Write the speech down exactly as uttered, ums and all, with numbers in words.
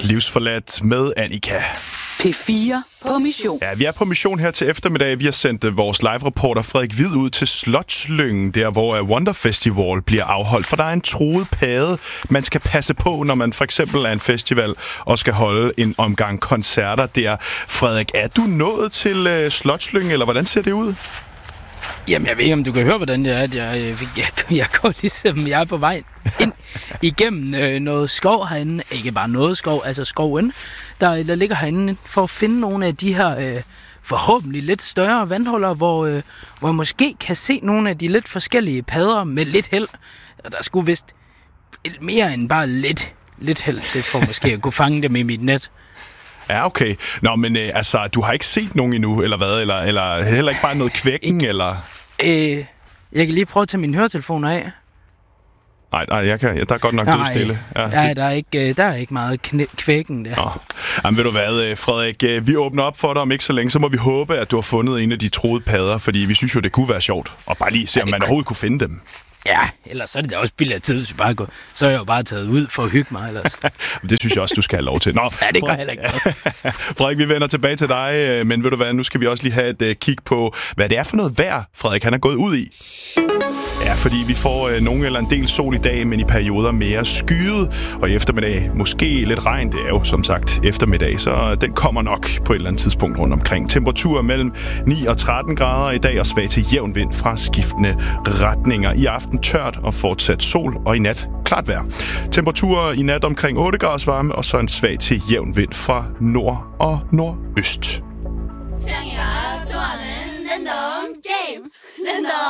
Livsforladt med Annika. P fire på mission. Ja, vi er på mission her til eftermiddag. Vi har sendt uh, vores live-reporter Frederik Hvid ud til Slotslyngen, der hvor uh, Wonder Festival bliver afholdt. For der er en truet padde, man skal passe på, når man for eksempel er en festival og skal holde en omgang koncerter der. Frederik, er du nået til uh, Slotslyngen, eller hvordan ser det ud? Jamen, jeg ved ikke, om du kan høre, hvordan det er, at jeg, jeg, jeg, jeg går ligesom, jeg er på vej ind igennem øh, noget skov herinde. Ikke bare noget skov, altså skoven, der, der ligger herinde for at finde nogle af de her øh, forhåbentlig lidt større vandhuller, hvor, øh, hvor jeg måske kan se nogle af de lidt forskellige padder med lidt held. Og der skulle vist mere end bare lidt, lidt held til, for måske at kunne fange dem i mit net. Ja, okay. Nå, men øh, altså, du har ikke set nogen endnu, eller hvad? Eller, eller heller ikke bare noget kvækken, eller? Øh, jeg kan lige prøve at tage mine høretelefoner af. Nej, nej, jeg kan, ja, der er godt nok død stille. Ja, ja, der er ikke, der er ikke meget knæ- kvækken der. Nå. Jamen, ved du hvad, Frederik? Vi åbner op for dig om ikke så længe, så må vi håbe, at du har fundet en af de troede padder, fordi vi synes jo, det kunne være sjovt. Og bare lige se, ja, om man overhovedet kunne finde dem. Ja, ellers så er det da også billig af tid, hvis vi bare går. Så er jeg jo bare taget ud for at hygge mig ellers. Det synes jeg også, du skal have lov til. Nå, ja, det gør heller ikke noget. Frederik, vi vender tilbage til dig, men ved du hvad, nu skal vi også lige have et uh, kig på, hvad det er for noget vejr, Frederik, han er gået ud i. Ja, fordi vi får øh, nogen eller en del sol i dag, men i perioder mere skyet, og i eftermiddag måske lidt regn. Det er jo som sagt eftermiddag, så den kommer nok på et eller andet tidspunkt rundt omkring. Temperaturer mellem ni og tretten grader i dag, og svag til jævn vind fra skiftende retninger. I aften tørt og fortsat sol, og i nat klart vejr. Temperaturer i nat omkring otte graders varme, og så en svag til jævn vind fra nord og nordøst.